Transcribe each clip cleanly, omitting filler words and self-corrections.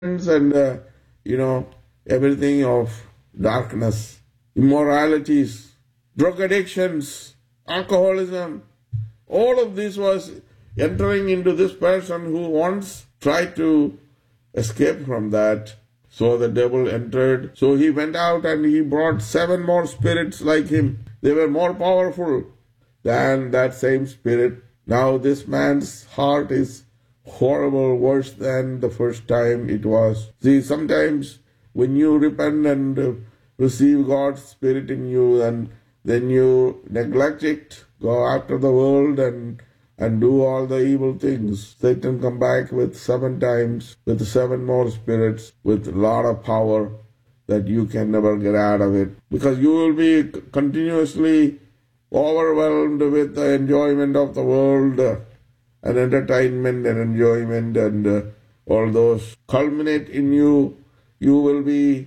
and everything of darkness, immoralities, drug addictions, alcoholism. All of this was entering into this person who once tried to escape from that. So the devil entered. So he went out and he brought 7 more spirits like him. They were more powerful than that same spirit. Now this man's heart is horrible, worse than the first time it was. See, sometimes when you repent and receive God's Spirit in you, and then you neglect it, go after the world and do all the evil things, Satan come back with 7 times, with 7 more spirits, with a lot of power that you can never get out of it. Because you will be continuously overwhelmed with the enjoyment of the world and entertainment and enjoyment, and all those culminate in you. You will be,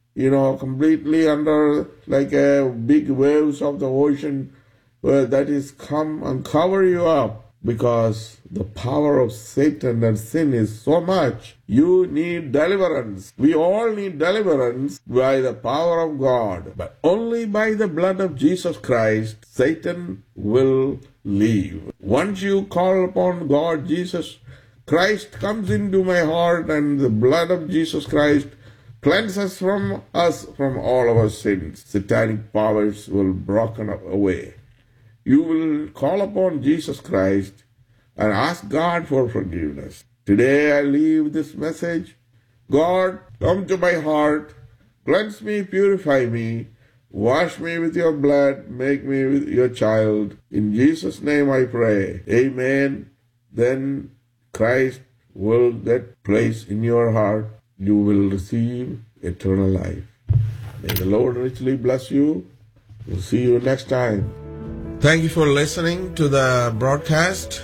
completely under like a big waves of the ocean that is come and cover you up, because the power of Satan and sin is so much. You need deliverance. We all need deliverance by the power of God. But only by the blood of Jesus Christ, Satan will leave. Once you call upon God, Jesus Christ comes into my heart, and the blood of Jesus Christ cleanses us from all of our sins. Satanic powers will be broken away. You will call upon Jesus Christ and ask God for forgiveness. Today I leave this message. God, come to my heart, cleanse me, purify me, wash me with your blood, make me your child. In Jesus' name I pray. Amen. Then Christ will get place in your heart. You will receive eternal life. May the Lord richly bless you. We'll see you next time. Thank you for listening to the broadcast.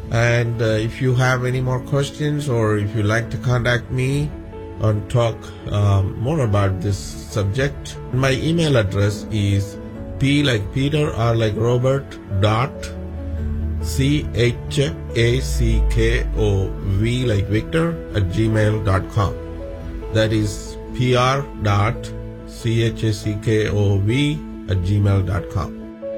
And if you have any more questions, or if you'd like to contact me and talk more about this subject, my email address is P like Peter, R like Robert, CHACKOV like Victor @gmail.com. That is PR.CHACKOV @gmail.com.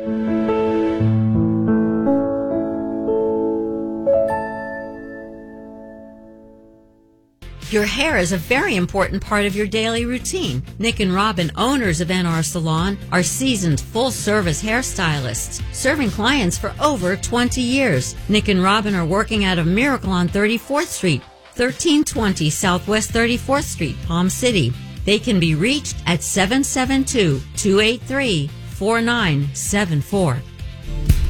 Your hair is a very important part of your daily routine. Nick and Robin, owners of NR Salon, are seasoned full-service hairstylists, serving clients for over 20 years. Nick and Robin are working out of Miracle on 34th Street, 1320 Southwest 34th Street, Palm City. They can be reached at 772-283-4974.